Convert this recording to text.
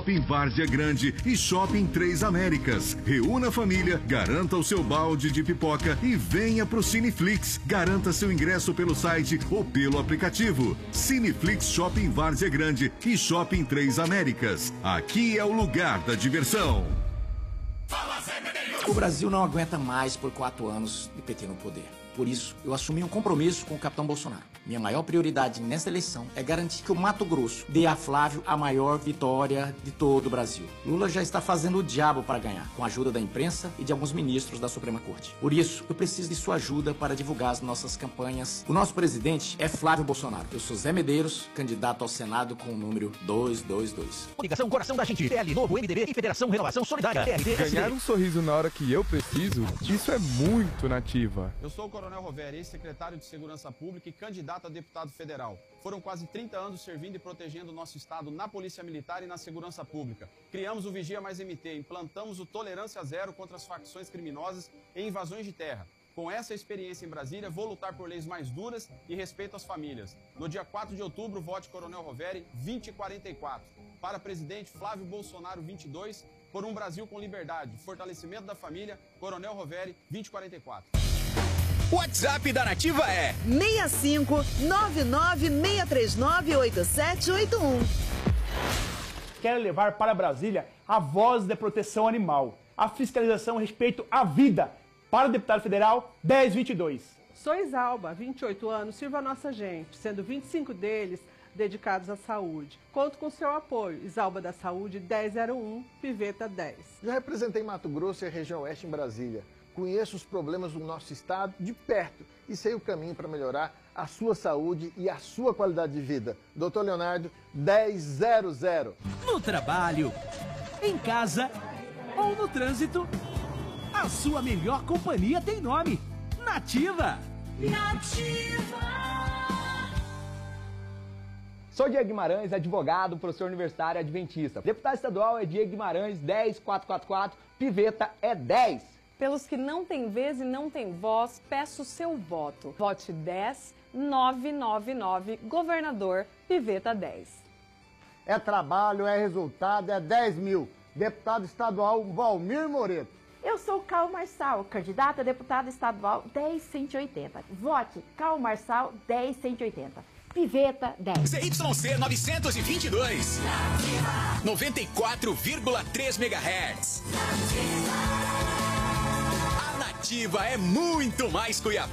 Shopping Várzea Grande e Shopping Três Américas. Reúna a família, garanta o seu balde de pipoca e venha pro Cineflix. Garanta seu ingresso pelo site ou pelo aplicativo. Cineflix Shopping Várzea Grande e Shopping Três Américas. Aqui é o lugar da diversão. O Brasil não aguenta mais por 4 anos de PT no poder. Por isso, eu assumi um compromisso com o capitão Bolsonaro. Minha maior prioridade nesta eleição é garantir que o Mato Grosso dê a Flávio a maior vitória de todo o Brasil. Lula já está fazendo o diabo para ganhar, com a ajuda da imprensa e de alguns ministros da Suprema Corte. Por isso, eu preciso de sua ajuda para divulgar as nossas campanhas. O nosso presidente é Flávio Bolsonaro. Eu sou Zé Medeiros, candidato ao Senado com o número 222. Ligação Coração da Gente, PL Novo, MDB e Federação Renovação Solidária. Ganhar um sorriso na hora que eu preciso, isso é muito nativa. Eu sou o Coronel Roveri, ex-secretário de Segurança Pública e candidato a deputado federal. Foram quase 30 anos servindo e protegendo o nosso estado na Polícia Militar e na Segurança Pública. Criamos o Vigia Mais MT, implantamos o Tolerância Zero contra as facções criminosas e invasões de terra. Com essa experiência em Brasília, vou lutar por leis mais duras e respeito às famílias. No dia 4 de outubro, vote Coronel Roveri 2044. Para presidente Flávio Bolsonaro 22, por um Brasil com liberdade, fortalecimento da família, Coronel Roveri 2044. O WhatsApp da Nativa é 6599-639-8781. Quero levar para Brasília a voz da proteção animal, a fiscalização a respeito à vida. Para o deputado federal 1022. Sou Isalba, 28 anos, sirvo a nossa gente, sendo 25 deles dedicados à saúde. Conto com seu apoio. Isalba da Saúde 1001, Piveta 10. Já representei Mato Grosso e a região oeste em Brasília. Conheço os problemas do nosso estado de perto e sei o caminho para melhorar a sua saúde e a sua qualidade de vida. Dr. Leonardo, 1000. No trabalho, em casa ou no trânsito, a sua melhor companhia tem nome: Nativa. Nativa. Sou Diego Guimarães, advogado, professor universitário adventista. Deputado estadual é Diego Guimarães, 10444, Piveta é 10. Pelos que não têm vez e não têm voz, peço seu voto. Vote 10999, governador Piveta 10. É trabalho, é resultado, é 10.000. Deputado estadual Valmir Moreto. Eu sou Cal Marçal, candidata a deputada estadual 10180. Vote Cal Marçal 10180. Piveta 10. ZYC 922. 94,3 MHz. A Nativa é muito mais Cuiabá.